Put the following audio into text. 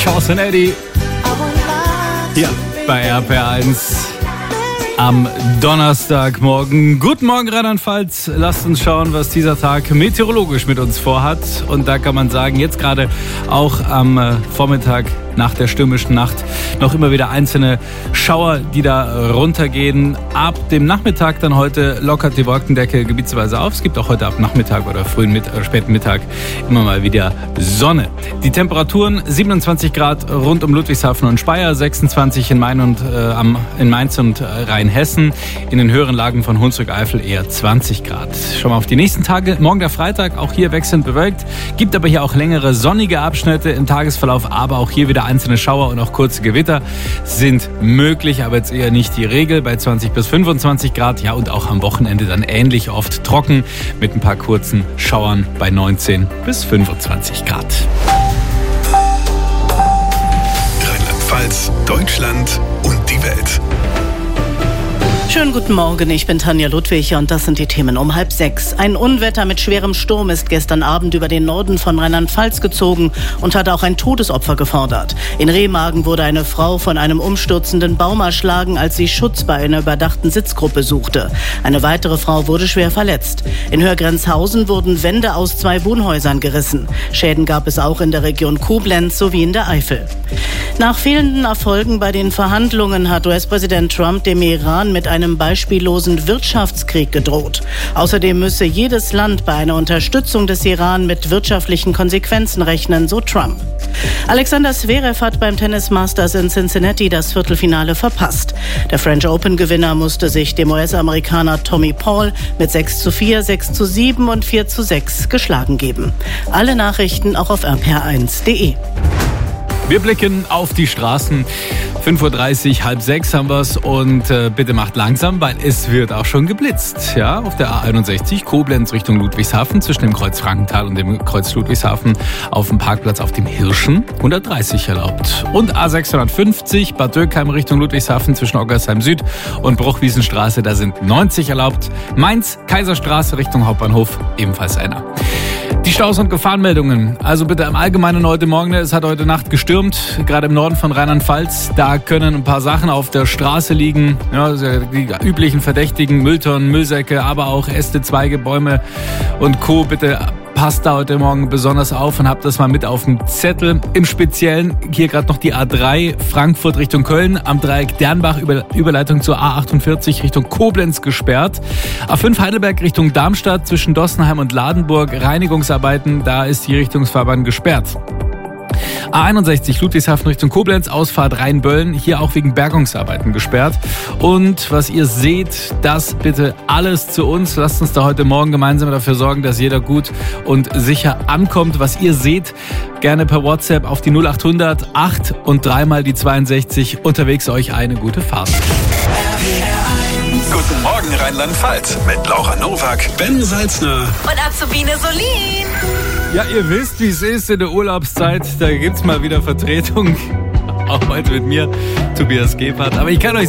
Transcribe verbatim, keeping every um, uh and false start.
Chance und Eddie. Hier bei R P R eins am Donnerstagmorgen. Guten Morgen Rheinland-Pfalz. Lasst uns schauen, was dieser Tag meteorologisch mit uns vorhat. Und da kann man sagen, jetzt gerade auch am Vormittag nach der stürmischen Nacht noch immer wieder einzelne Schauer, die da runtergehen. Ab dem Nachmittag dann heute lockert die Wolkendecke gebietsweise auf. Es gibt auch heute ab Nachmittag oder frühen Mit- oder späten Mittag immer mal wieder Sonne. Die Temperaturen siebenundzwanzig Grad rund um Ludwigshafen und Speyer, sechsundzwanzig in Main und, äh, am, in Mainz und äh, Rheinhessen. In den höheren Lagen von Hunsrück-Eifel eher zwanzig Grad. Schauen wir auf die nächsten Tage. Morgen der Freitag, auch hier wechselnd bewölkt. Gibt aber hier auch längere sonnige Abschnitte im Tagesverlauf, aber auch hier wieder einzelne Schauer und auch kurze Gewitter sind möglich, aber jetzt eher nicht die Regel bei zwanzig bis fünfundzwanzig Grad. Ja, und auch am Wochenende dann ähnlich oft trocken mit ein paar kurzen Schauern bei neunzehn bis fünfundzwanzig Grad. Rheinland-Pfalz, Deutschland und die Welt. Schönen guten Morgen, ich bin Tanja Ludwig und das sind die Themen um halb sechs. Ein Unwetter mit schwerem Sturm ist gestern Abend über den Norden von Rheinland-Pfalz gezogen und hat auch ein Todesopfer gefordert. In Remagen wurde eine Frau von einem umstürzenden Baum erschlagen, als sie Schutz bei einer überdachten Sitzgruppe suchte. Eine weitere Frau wurde schwer verletzt. In Hörgrenzhausen wurden Wände aus zwei Wohnhäusern gerissen. Schäden gab es auch in der Region Koblenz sowie in der Eifel. Nach fehlenden Erfolgen bei den Verhandlungen hat U S-Präsident Trump dem Iran mit einem beispiellosen Wirtschaftskrieg gedroht. Außerdem müsse jedes Land bei einer Unterstützung des Iran mit wirtschaftlichen Konsequenzen rechnen, so Trump. Alexander Zverev hat beim Tennis Masters in Cincinnati das Viertelfinale verpasst. Der French Open-Gewinner musste sich dem U S-Amerikaner Tommy Paul mit sechs zu vier, sechs zu sieben und vier zu sechs geschlagen geben. Alle Nachrichten auch auf r p r eins punkt d e. Wir blicken auf die Straßen. fünf Uhr dreißig, halb sechs haben wir's und äh, bitte macht langsam, weil es wird auch schon geblitzt. Ja, auf der A einundsechzig Koblenz Richtung Ludwigshafen zwischen dem Kreuz Frankenthal und dem Kreuz Ludwigshafen auf dem Parkplatz auf dem Hirschen hundertdreißig erlaubt. Und A sechshundertfünfzig Bad Dürkheim Richtung Ludwigshafen zwischen Oggersheim Süd und Bruchwiesenstraße, da sind neunzig erlaubt. Mainz Kaiserstraße Richtung Hauptbahnhof ebenfalls einer. Die Staus und Gefahrenmeldungen. Also bitte im Allgemeinen heute Morgen. Es hat heute Nacht gestürmt, gerade im Norden von Rheinland-Pfalz. Da können ein paar Sachen auf der Straße liegen. Ja, die üblichen Verdächtigen, Mülltonnen, Müllsäcke, aber auch Äste, Zweige, Bäume und Co. Bitte passt da heute Morgen besonders auf und habt das mal mit auf dem Zettel. Im Speziellen hier gerade noch die A drei Frankfurt Richtung Köln, am Dreieck Dernbach über, Überleitung zur A achtundvierzig Richtung Koblenz gesperrt. A fünf Heidelberg Richtung Darmstadt zwischen Dossenheim und Ladenburg, Reinigungsarbeiten, da ist die Richtungsfahrbahn gesperrt. A einundsechzig Ludwigshafen Richtung Koblenz, Ausfahrt Rheinböllen, hier auch wegen Bergungsarbeiten gesperrt. Und was ihr seht, das bitte alles zu uns. Lasst uns da heute Morgen gemeinsam dafür sorgen, dass jeder gut und sicher ankommt. Was ihr seht, gerne per WhatsApp auf die null achthundert acht und dreimal die zweiundsechzig. Unterwegs euch eine gute Fahrt. Guten Morgen Rheinland-Pfalz mit Laura Nowak, Ben Salzner und Azubine Solin. Ja, ihr wisst, wie es ist in der Urlaubszeit. Da gibt's mal wieder Vertretung. Auch heute mit mir, Tobias Gebhardt. Aber ich kann euch